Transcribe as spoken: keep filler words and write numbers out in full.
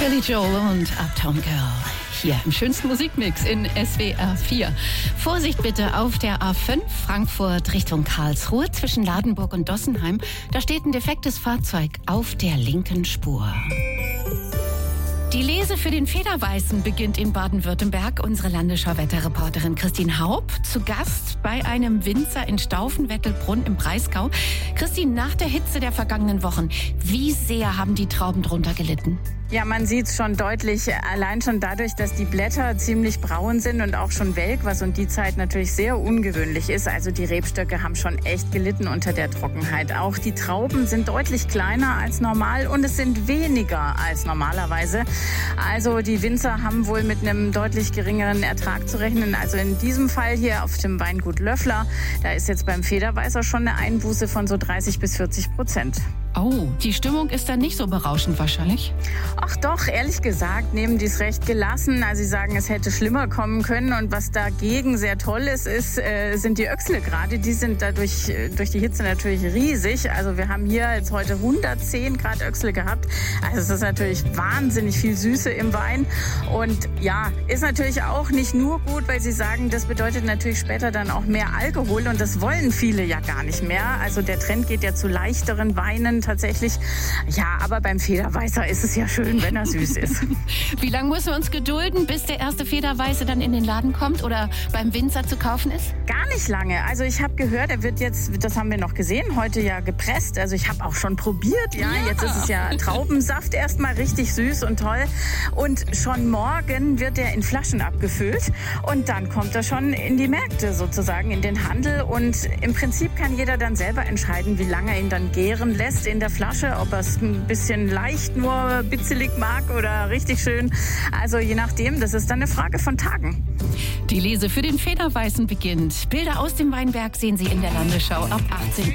Billy Joel und Uptown Girl. Hier im schönsten Musikmix in S W R vier. Vorsicht bitte auf der A fünf Frankfurt Richtung Karlsruhe zwischen Ladenburg und Dossenheim. Da steht ein defektes Fahrzeug auf der linken Spur. Die Lese für den Federweißen beginnt in Baden-Württemberg. Unsere Landesschau-Wetterreporterin Christine Haup zu Gast bei einem Winzer in Staufen-Wettelbrunn im Breisgau. Christine, nach der Hitze der vergangenen Wochen, wie sehr haben die Trauben drunter gelitten? Ja, man sieht es schon deutlich, allein schon dadurch, dass die Blätter ziemlich braun sind und auch schon welk, was um die Zeit natürlich sehr ungewöhnlich ist. Also die Rebstöcke haben schon echt gelitten unter der Trockenheit. Auch die Trauben sind deutlich kleiner als normal und es sind weniger als normalerweise. Also die Winzer haben wohl mit einem deutlich geringeren Ertrag zu rechnen. Also in diesem Fall hier auf dem Weingut Löffler, da ist jetzt beim Federweißer schon eine Einbuße von so dreißig bis vierzig Prozent. Oh, die Stimmung ist dann nicht so berauschend wahrscheinlich? Ach doch, ehrlich gesagt, nehmen die es recht gelassen. Also sie sagen, es hätte schlimmer kommen können. Und was dagegen sehr toll ist, ist äh, sind die Öchsle gerade. Die sind dadurch durch die Hitze natürlich riesig. Also wir haben hier jetzt heute hundertzehn Grad Öchsle gehabt. Also es ist natürlich wahnsinnig viel Süße im Wein. Und ja, ist natürlich auch nicht nur gut, weil sie sagen, das bedeutet natürlich später dann auch mehr Alkohol. Und das wollen viele ja gar nicht mehr. Also der Trend geht ja zu leichteren Weinen tatsächlich. Ja, aber beim Federweißer ist es ja schön, wenn er süß ist. Wie lange müssen wir uns gedulden, bis der erste Federweiße dann in den Laden kommt oder beim Winzer zu kaufen ist? Gar nicht lange. Also ich habe gehört, er wird jetzt, das haben wir noch gesehen, heute ja gepresst. Also ich habe auch schon probiert. Ja, ja, jetzt ist es ja Traubensaft erstmal richtig süß und toll. Und schon morgen wird er in Flaschen abgefüllt und dann kommt er schon in die Märkte sozusagen, in den Handel. Und im Prinzip kann jeder dann selber entscheiden, wie lange er ihn dann gären lässt in der Flasche, ob er es ein bisschen leicht nur bitzelig mag oder richtig schön. Also je nachdem, das ist dann eine Frage von Tagen. Die Lese für den Federweißen beginnt. Bilder aus dem Weinberg sehen Sie in der Landesschau ab achtzehn Uhr.